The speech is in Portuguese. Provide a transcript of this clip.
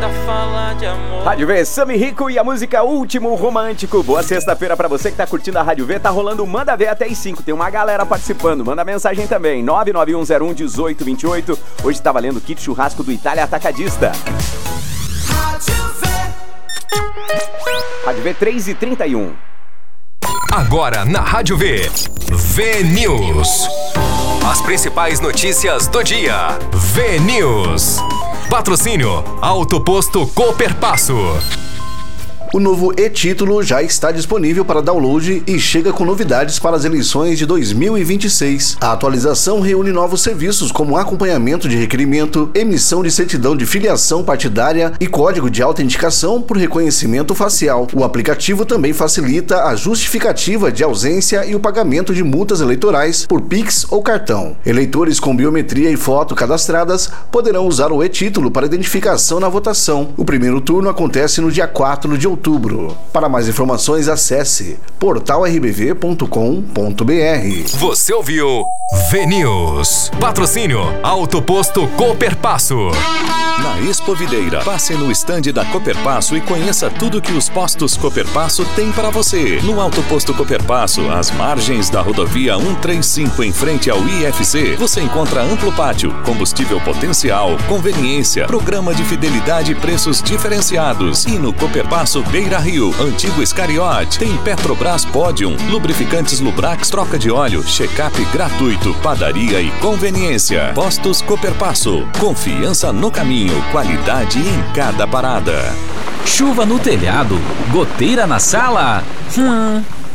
pra falar de amor. Rádio V, Sami Rico e a música Último Romântico. Boa sexta-feira pra você que tá curtindo a Rádio V. Tá rolando o Manda Ver até as 5. Tem uma galera participando. Manda mensagem também. 991011828. Hoje tá valendo kit churrasco do Itália Atacadista. Rádio V 3h31. Agora na Rádio V, V-News. As principais notícias do dia. V-News. Patrocínio Auto Posto Cooperpasso. O novo e-título já está disponível para download e chega com novidades para as eleições de 2026. A atualização reúne novos serviços como acompanhamento de requerimento, emissão de certidão de filiação partidária e código de autenticação por reconhecimento facial. O aplicativo também facilita a justificativa de ausência e o pagamento de multas eleitorais por Pix ou cartão. Eleitores com biometria e foto cadastradas poderão usar o e-título para identificação na votação. O primeiro turno acontece no dia 4 de outubro. Para mais informações, acesse portalrbv.com.br. Você ouviu V-News. Patrocínio Auto Posto Cooperpasso. Na Expo Videira, passe no estande da Cooperpasso e conheça tudo que os postos Cooperpasso têm para você. No Auto Posto Cooperpasso, às margens da rodovia 135 em frente ao IFC, você encontra amplo pátio, combustível potencial, conveniência, programa de fidelidade e preços diferenciados. E no Cooperpasso Beira Rio, antigo Escariote, tem Petrobras Podium, lubrificantes Lubrax, troca de óleo, check-up gratuito, padaria e conveniência. Postos Cooperpasso, confiança no caminho, qualidade em cada parada. Chuva no telhado, goteira na sala?